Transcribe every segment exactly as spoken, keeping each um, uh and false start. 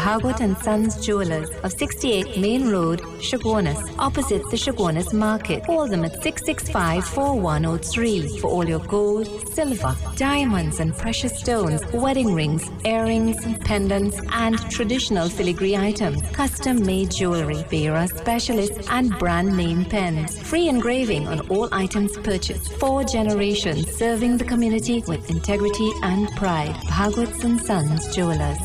Bhagwat and Sons Jewelers of sixty-eight Main Road, Shagwanas, opposite the Shagwanas Market. Call them at six six five, four one zero three for all your gold, silver, diamonds and precious stones, wedding rings, earrings, pendants and traditional filigree items, custom-made jewelry, Bera specialists and brand name pens. Free engraving on all items purchased. Four generations serving the community with integrity and pride. Bhagwat and Sons Jewelers.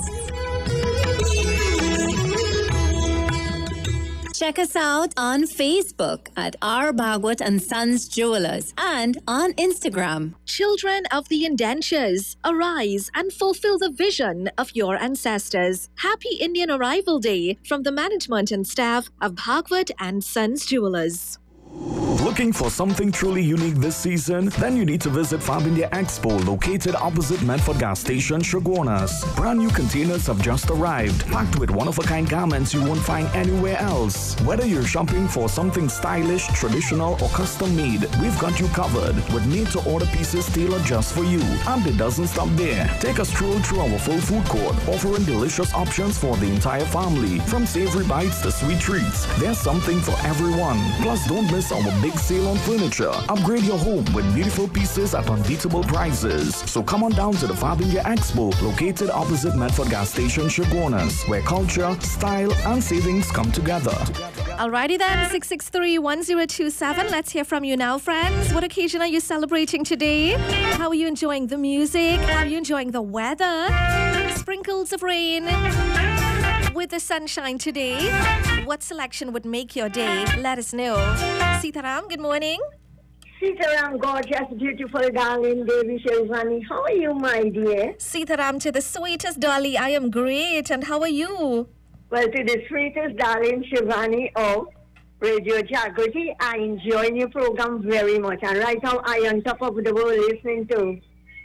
Check us out on Facebook at R. Bhagwat and Sons Jewelers and on Instagram. Children of the indentures, arise and fulfill the vision of your ancestors. Happy Indian Arrival Day from the management and staff of Bhagwat and Sons Jewelers. Looking for something truly unique this season? Then you need to visit Fab India Expo, located opposite Medford Gas Station, Shagwanas. Brand new containers have just arrived, packed with one-of-a-kind garments you won't find anywhere else. Whether you're shopping for something stylish, traditional, or custom-made, we've got you covered with made-to-order pieces tailored just for you. And it doesn't stop there. Take a stroll through our full food court, offering delicious options for the entire family. From savory bites to sweet treats, there's something for everyone. Plus, don't miss our big sale on furniture. Upgrade your home with beautiful pieces at unbeatable prices. So come on down to the Fab India Expo, located opposite Medford Gas Station, Shagwanas, where culture, style, and savings come together. Alrighty then, six six three, one zero two seven. Let's hear from you now, friends. What occasion are you celebrating today? How are you enjoying the music? How are you enjoying the weather? Sprinkles of rain with the sunshine today. What selection would make your day? Let us know. Sitaram, good morning. Sitaram, gorgeous, beautiful, darling, Devi Shelvani. How are you, my dear? Sitaram, to the sweetest dolly, I am great. And how are you? Well, to the sweetest, darling Shivani of Radio Jagriti, I enjoy your program very much. And right now, I am on top of the world listening to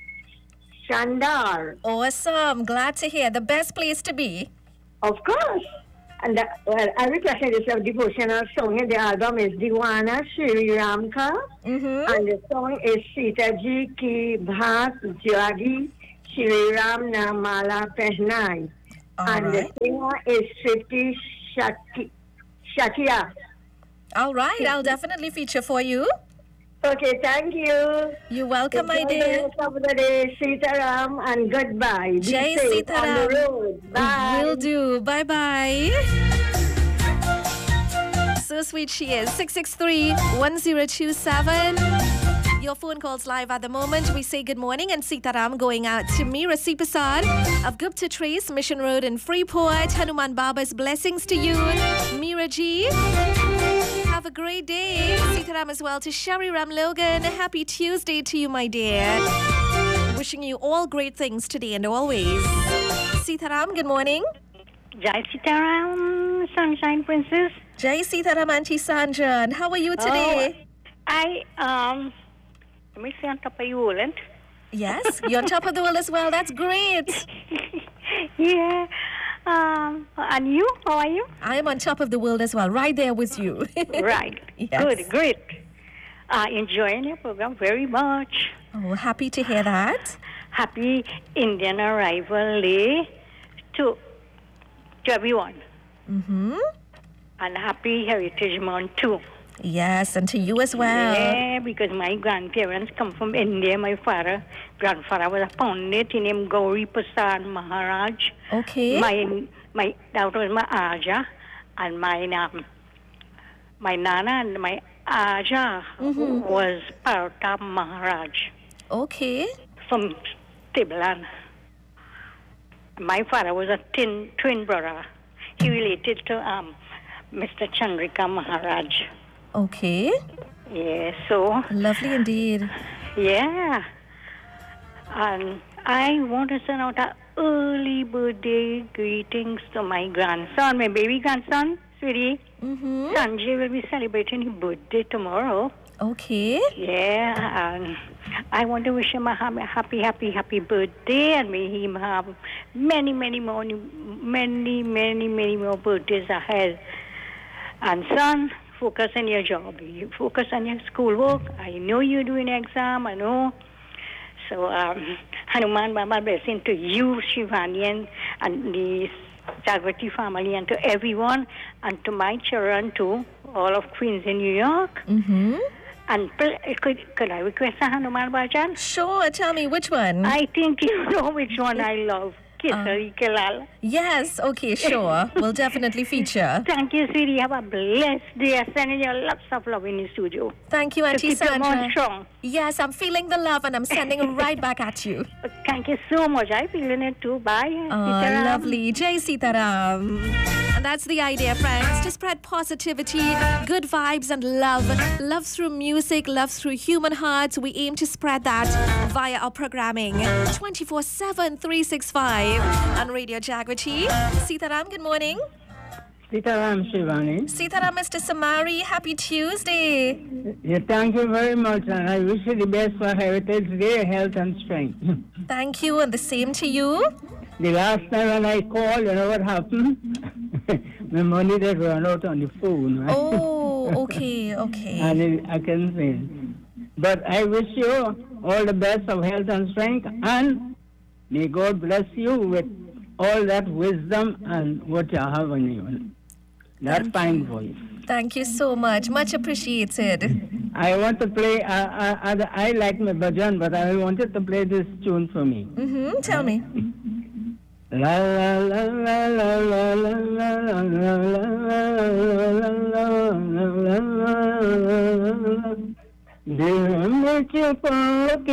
Shandar. Awesome. Glad to hear. The best place to be. Of course. And that, well, I requested this a devotional song, and the album is Diwana Shri Ramka, mm-hmm. and the song is Sita Ji Ki Bhaat Jagi Shri Ram Na Mala Pehnai. And right. the singer is Sriti Shaki, Shakia. All right, I'll definitely feature for you. Okay, thank you. You're welcome, my dear. Top of the day, Sitaram, and goodbye. Jai safe Sitaram. on the road. Bye. Will do. Bye-bye. So sweet she is. six six three, one zero two seven. Your phone calls live at the moment. We say good morning and Sitaram going out to Meera Sipasad of Gupta Trace, Mission Road in Freeport. Hanuman Baba's blessings to you. Meera Ji. Have a great day. Sitaram as well to Sherry Ram Logan. A happy Tuesday to you, my dear. Wishing you all great things today and always. Sitaram, good morning. Jai Sitaram, Sunshine Princess. Jai Sitaram, Auntie Sandra. And how are you today? Oh, I, um, let me say on top of you, Roland. Yes, you're on top of the world as well. That's great. Yeah. Um, and you? How are you? I am on top of the world as well, right there with you. Right. Yes. Good, great. Uh, enjoying your program very much. Oh, happy to hear that. Happy Indian Arrival Day to, to everyone. Mm-hmm. And happy Heritage Month too. Yes, and to you as well. Yeah, because my grandparents come from India. My father, grandfather was a Pandit. He named Gauri Prasad Maharaj. Okay. My my that was my Aja, and my um, my Nana and my Aja mm-hmm. was Parata Maharaj. Okay. From Tiblan. My father was a twin twin brother. He related to um Mister Chandrika Maharaj. Okay. Yeah, so... Lovely indeed. Yeah. And I want to send out an early birthday greetings to my grandson, my baby grandson, sweetie. Mm-hmm. Sanjay will be celebrating his birthday tomorrow. Okay. Yeah, and I want to wish him a happy, happy, happy birthday, and may he have many, many more, many, many, many more birthdays ahead. And son, focus on your job. You focus on your schoolwork. I know you're doing exam. I know. So, um, Hanuman Baba blessing to you, Shivani, and, and the Jagrati family, and to everyone, and to my children too, all of Queens in New York. Mm-hmm. And pl- could, could I request a Hanuman Bhajan? Sure, tell me which one. I think you know which one I love. Kesari uh, Kelal. Yes, okay, sure. We'll definitely feature. Thank you, sweetie. Have a blessed day. Sending you lots of love in the studio. Thank you, Auntie so keep Sandra. Your mouth strong. Yes, I'm feeling the love and I'm sending it right back at you. Thank you so much. I'm feeling it too. Bye. Oh, lovely. Jai Sitaram. And that's the idea, friends, to spread positivity, good vibes and love. Love through music, love through human hearts. We aim to spread that via our programming twenty-four seven, three sixty-five on Radio Jagrati. Sitaram, good morning. Sitaram, Shivani. Sitaram, Mister Samari, happy Tuesday. Yeah, thank you very much, and I wish you the best for Heritage Day, health and strength. Thank you, and the same to you. The last time when I called, you know what happened? My money that ran out on the phone. Right? Oh, okay, okay. And it, I can say. But I wish you all the best of health and strength, and may God bless you with all that wisdom and what you have in you. That fine voice. Thank you so much. Much appreciated. I want to play, uh, uh, uh, I like my bhajan, but I wanted to play this tune for me. Mm-hmm. Tell me. La la la la la la la la la la la la la.